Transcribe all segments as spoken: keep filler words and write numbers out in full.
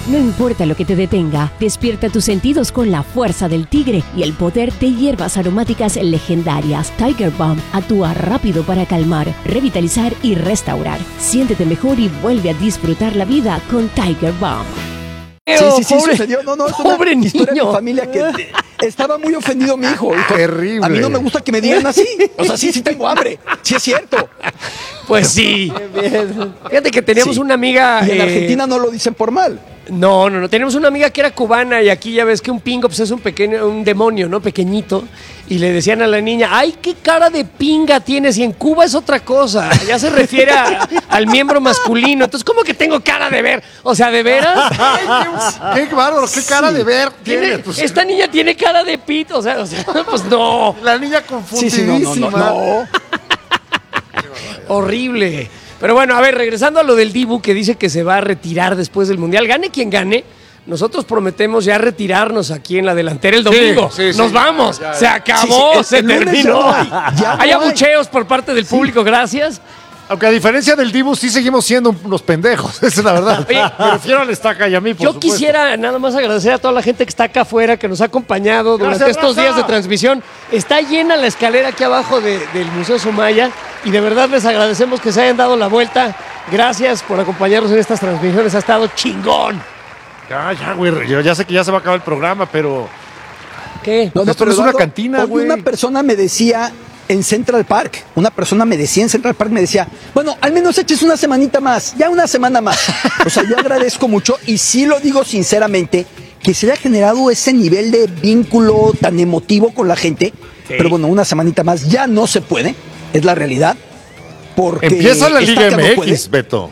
No importa lo que te detenga, despierta tus sentidos con la fuerza del tigre y el poder de hierbas aromáticas legendarias. Tiger Balm actúa rápido para calmar, revitalizar y restaurar. Siéntete mejor y vuelve a disfrutar la vida con Tiger Balm. Sí, sí, sí, pobre, sucedió. No, no, es una pobre historia niño. De mi familia que estaba muy ofendido mi hijo. hijo. Terrible. A mí no me gusta que me digan así. O sea, sí, sí tengo hambre. Sí es cierto. Pues sí. Fíjate que teníamos sí. una amiga... Y en eh... Argentina no lo dicen por mal. No, no, no. Tenemos una amiga que era cubana y aquí ya ves que un pingo pues es un pequeño, un demonio, ¿no? Pequeñito. Y le decían a la niña, ¡ay, qué cara de pinga tienes! Y en Cuba es otra cosa. Ya se refiere a, al miembro masculino. Entonces, ¿cómo que tengo cara de ver? O sea, ¿de veras? ¡Qué bárbaro! ¿Qué cara sí. de ver tiene? Pues, esta niña tiene cara de pito. O sea, o sea, pues no. La niña confundidísima. Sí, sí, no, no, no, no. Horrible. Pero bueno, a ver, regresando a lo del Dibu, que dice que se va a retirar después del Mundial. Gane quien gane, nosotros prometemos ya retirarnos aquí en la delantera el domingo. Sí, sí, Nos sí, vamos, ya, ya. se acabó, sí, sí, se terminó. Ya, ya hay no abucheos hay. por parte del público, sí. gracias. Aunque a diferencia del Dibu, sí seguimos siendo unos pendejos, esa es la verdad. Oye, me refiero al Estaca y a mí, por Yo supuesto. quisiera nada más agradecer a toda la gente que está acá afuera, que nos ha acompañado durante Gracias, estos Raza. días de transmisión. Está llena la escalera aquí abajo de, del Museo Sumaya y de verdad les agradecemos que se hayan dado la vuelta. Gracias por acompañarnos en estas transmisiones, ha estado chingón. Ya, ya, güey, yo ya sé que ya se va a acabar el programa, pero... ¿Qué? No, no, Esto no es una cantina, güey. Una persona me decía... En Central Park, una persona me decía en Central Park, me decía, bueno, al menos eches una semanita más, ya una semana más. O sea, yo agradezco mucho y sí lo digo sinceramente, que se haya generado ese nivel de vínculo tan emotivo con la gente, sí. pero bueno, una semanita más ya no se puede, es la realidad. Porque empieza la Liga M X, no Beto.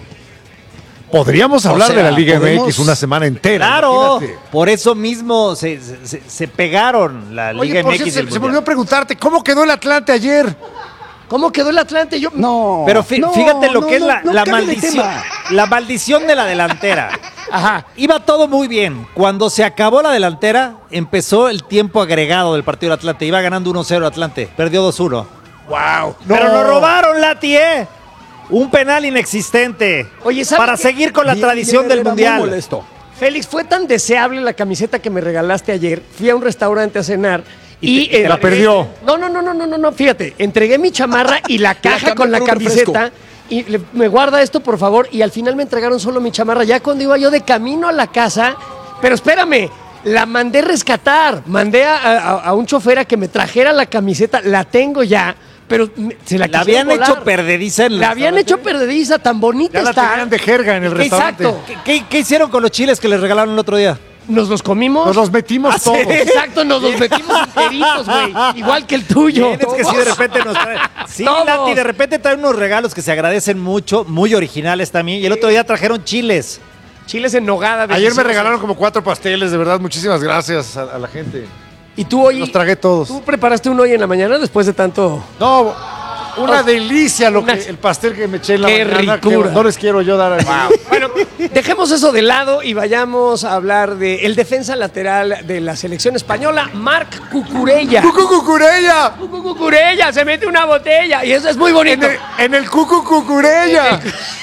Podríamos hablar o sea, de la Liga podemos... M X una semana entera. Claro, imagínate. Por eso mismo se, se, se pegaron la Oye, Liga M X. Se, se me olvidó preguntarte, ¿cómo quedó el Atlante ayer? ¿Cómo quedó el Atlante? Yo... No. Pero fí, no, fíjate lo no, que no, es la, no, la no maldición. La maldición de la delantera. Ajá. Iba todo muy bien. Cuando se acabó la delantera, empezó el tiempo agregado del partido del Atlante. Iba ganando uno cero Atlante. Perdió dos uno. ¡Wow! Pero no. lo robaron, Lati, ¿eh? Un penal inexistente. Oye, para seguir con la bien, tradición bien, del Mundial. Félix, fue tan deseable la camiseta que me regalaste ayer. Fui a un restaurante a cenar y, y te, te la perdió. No, no, no, no, no, no, fíjate. Entregué mi chamarra y la caja la con la camiseta. Y le, me guarda esto, por favor. Y al final me entregaron solo mi chamarra. Ya cuando iba yo de camino a la casa. Pero espérame, la mandé rescatar. Mandé a, a, a un chofer a que me trajera la camiseta. La tengo ya. Pero se la, la habían volar. hecho perdediza en La habían hecho perdediza, tan bonita ya está. La tenían de jerga en el restaurante. Exacto. ¿Qué, qué, ¿Qué hicieron con los chiles que les regalaron el otro día? Nos los comimos. Nos los metimos ¿Ah, todos. Sí? Exacto, nos los metimos enteritos, güey. Igual que el tuyo. Bien, es que sí, de repente nos traen. Sí, Nati, de repente traen unos regalos que se agradecen mucho, muy originales también. Y el otro día trajeron chiles. Chiles en nogada. Ayer me regalaron como cuatro pasteles, de verdad. Muchísimas gracias a, a la gente. ¿Y tú hoy? Los tragué todos. ¿Tú preparaste uno hoy en la mañana después de tanto...? No... Una oh, delicia lo una, que, el pastel que me eché en la qué mañana. Ricura. Que no les quiero yo dar aquí. Wow. Bueno, dejemos eso de lado y vayamos a hablar de el defensa lateral de la selección española, Marc Cucurella. ¡Cucu Cucurella! ¡Cucu Cucurella! Se mete una botella y eso es muy bonito. En el, en el Cucu Cucurella.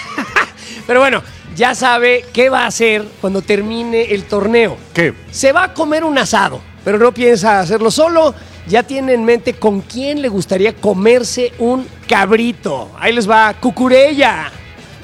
Pero bueno, ya sabe qué va a hacer cuando termine el torneo. ¿Qué? Se va a comer un asado, pero no piensa hacerlo solo. Ya tiene en mente con quién le gustaría comerse un cabrito. Ahí les va, Cucurella.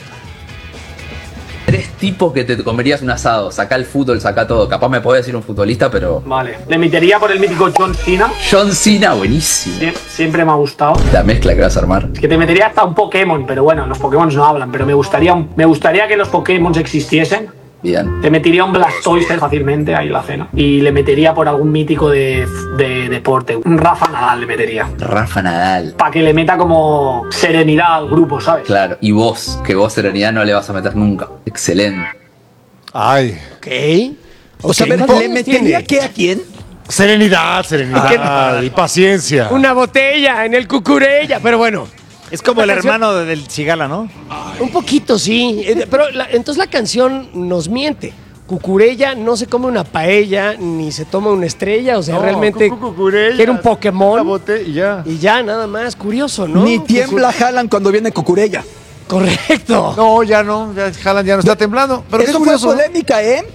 Tres tipos que te comerías un asado. Saca el fútbol, saca todo. Capaz me podés decir un futbolista, pero... Vale. Le metería por el mítico John Cena. John Cena, buenísimo. Sie siempre me ha gustado. La mezcla que vas a armar. Que te metería hasta un Pokémon, pero bueno, los Pokémon no hablan. Pero me gustaría, me gustaría que los Pokémon existiesen. Bien. Te metería un Blastoise fácilmente ahí en la cena. Y le metería por algún mítico de, de deporte. Un Rafa Nadal le metería. Rafa Nadal. Para que le meta como serenidad al grupo, ¿sabes? Claro. Y vos, que vos serenidad no le vas a meter nunca. Excelente. Ay. Ok. O sea, okay. ¿le metería qué a quién? Serenidad, serenidad y paciencia. Una botella en el Cucurella, pero bueno. Es como el canción... hermano del Cigala, ¿no? Un poquito, sí. Pero la, entonces la canción nos miente. Cucurella no se come una paella ni se toma una estrella. O sea, no, realmente quiere un Pokémon. Y ya. Y ya, nada más. Curioso, ¿no? Ni tiembla Haaland cuando viene Cucurella. Correcto. No, ya no. Ya Haaland ya no está temblando. Pero eso fue polémica, ¿eh?